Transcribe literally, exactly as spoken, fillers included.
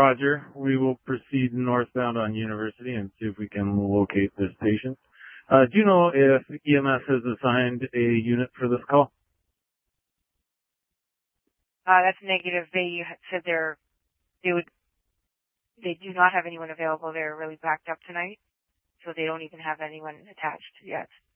Roger. We will proceed northbound on University and see if we can locate this patient. Uh, do you know if E M S has assigned a unit for this call? Uh, that's negative. They said they're, they would, they do not have anyone available. They're really backed up tonight, so they don't even have anyone attached yet.